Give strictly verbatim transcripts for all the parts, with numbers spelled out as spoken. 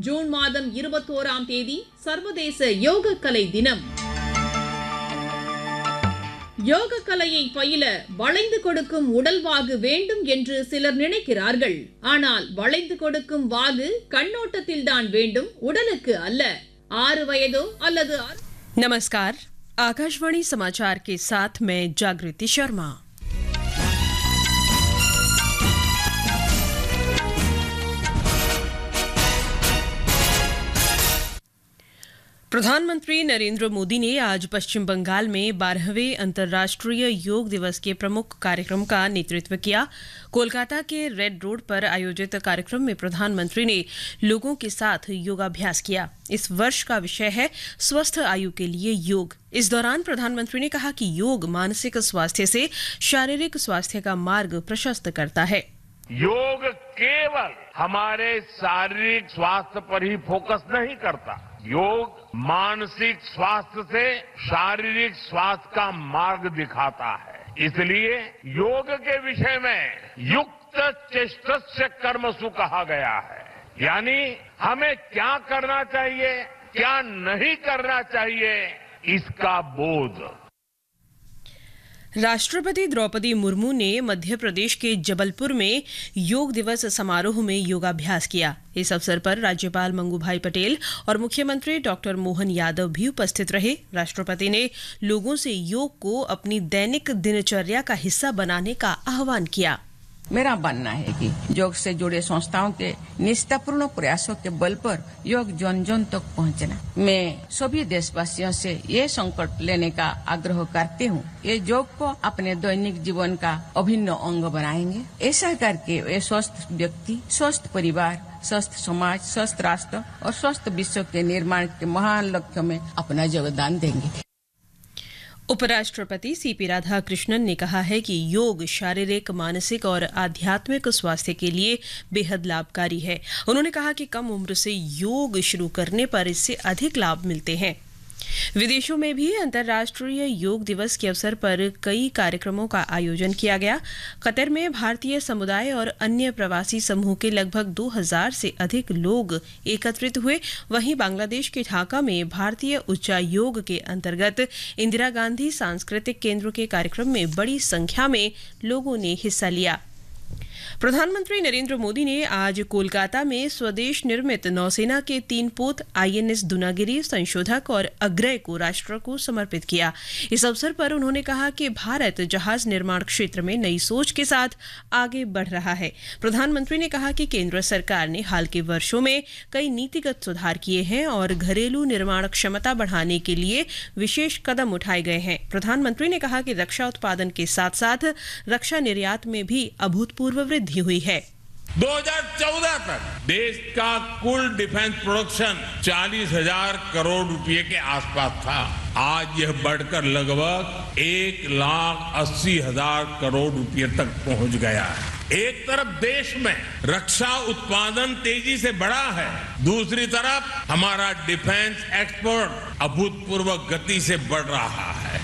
June மாதம் இருபத்தோராம் தேதி சர்வதேச யோக கலை தினம். யோக கலையை பயில வளைந்து கொடுக்கும் உடல் வாகு வேண்டும் என்று சிலர் நினைக்கிறார்கள். ஆனால் வளைந்து கொடுக்கும் வாகு கண்ணோட்டத்தில்தான் வேண்டும், உடலுக்கு அல்ல. ஆறு வயதோ அல்லது नमस्कार, आकाशवाणी समाचार के साथ मैं जागृति शर्मा। प्रधानमंत्री नरेंद्र मोदी ने आज पश्चिम बंगाल में बारहवें अंतर्राष्ट्रीय योग दिवस के प्रमुख कार्यक्रम का नेतृत्व किया। कोलकाता के रेड रोड पर आयोजित कार्यक्रम में प्रधानमंत्री ने लोगों के साथ योगाभ्यास किया। इस वर्ष का विषय है स्वस्थ आयु के लिए योग। इस दौरान प्रधानमंत्री ने कहा कि योग मानसिक स्वास्थ्य से शारीरिक स्वास्थ्य का मार्ग प्रशस्त करता है। योग केवल हमारे शारीरिक स्वास्थ्य पर ही फोकस नहीं करता, योग मानसिक स्वास्थ्य से शारीरिक स्वास्थ्य का मार्ग दिखाता है। इसलिए योग के विषय में युक्त चेष्टस्य कर्मसु कहा गया है, यानी हमें क्या करना चाहिए, क्या नहीं करना चाहिए, इसका बोध। राष्ट्रपति द्रौपदी मुर्मू ने मध्य प्रदेश के जबलपुर में योग दिवस समारोह में योगाभ्यास किया। इस अवसर पर राज्यपाल मंगूभाई पटेल और मुख्यमंत्री डॉक्टर मोहन यादव भी उपस्थित रहे। राष्ट्रपति ने लोगों से योग को अपनी दैनिक दिनचर्या का हिस्सा बनाने का आह्वान किया। मेरा मानना है कि योग से जुड़े संस्थाओं के निष्ठापूर्ण प्रयासों के बल पर योग जन जन तक पहुंचना। मैं सभी देशवासियों से ये संकल्प लेने का आग्रह करती हूँ, ये योग को अपने दैनिक जीवन का अभिन्न अंग बनाएंगे। ऐसा करके वे स्वस्थ व्यक्ति, स्वस्थ परिवार, स्वस्थ समाज, स्वस्थ राष्ट्र और स्वस्थ विश्व के निर्माण के महान लक्ष्य में अपना योगदान देंगे। उपराष्ट्रपति सीपी राधाकृष्णन ने कहा है कि योग शारीरिक, मानसिक और आध्यात्मिक स्वास्थ्य के लिए बेहद लाभकारी है। उन्होंने कहा कि कम उम्र से योग शुरू करने पर इससे अधिक लाभ मिलते हैं। विदेशों में भी अंतर्राष्ट्रीय योग दिवस के अवसर पर कई कार्यक्रमों का आयोजन किया गया। कतर में भारतीय समुदाय और अन्य प्रवासी समूह के लगभग दो हज़ार से अधिक लोग एकत्रित हुए। वहीं बांग्लादेश के ढाका में भारतीय उच्चायोग के अंतर्गत इंदिरा गांधी सांस्कृतिक केंद्र के कार्यक्रम में बड़ी संख्या में लोगों ने हिस्सा लिया। प्रधानमंत्री नरेंद्र मोदी ने आज कोलकाता में स्वदेश निर्मित नौसेना के तीन पोत आईएनएस दुनागिरी संशोधक और अग्रय को राष्ट्र को समर्पित किया। इस अवसर पर उन्होंने कहा कि भारत जहाज निर्माण क्षेत्र में नई सोच के साथ आगे बढ़ रहा है। प्रधानमंत्री ने कहा कि केंद्र सरकार ने हाल के वर्षों में कई नीतिगत सुधार किए हैं और घरेलू निर्माण क्षमता बढ़ाने के लिए विशेष कदम उठाए गए हैं। प्रधानमंत्री ने कहा कि रक्षा उत्पादन के साथ साथ रक्षा निर्यात में भी अभूतपूर्व वृद्धि हुई है। दो हज़ार चौदह तक देश का कुल डिफेंस प्रोडक्शन चालीस हजार करोड़ रुपए के आसपास था। आज यह बढ़कर लगभग एक लाख अस्सी हजार करोड़ रुपए तक पहुंच गया है। एक तरफ देश में रक्षा उत्पादन तेजी से बढ़ा है, दूसरी तरफ हमारा डिफेंस एक्सपोर्ट अभूतपूर्व गति से बढ़ रहा है।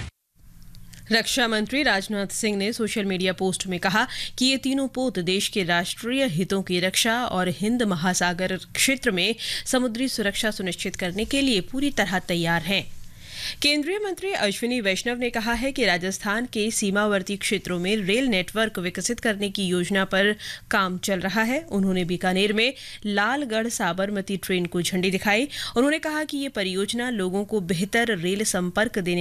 रक्षा मंत्री राजनाथ सिंह ने सोशल मीडिया पोस्ट में कहा कि ये तीनों पोत देश के राष्ट्रीय हितों की रक्षा और हिंद महासागर क्षेत्र में समुद्री सुरक्षा सुनिश्चित करने के लिए पूरी तरह तैयार हैं। केंद्रीय मंत्री अश्विनी वैष्णव ने कहा है कि राजस्थान के सीमावर्ती क्षेत्रों में रेल नेटवर्क विकसित करने की योजना पर काम चल रहा है। उन्होंने बीकानेर में लालगढ़ साबरमती ट्रेन को झंडी दिखाई। उन्होंने कहा कि ये परियोजना लोगों को बेहतर रेल संपर्क देने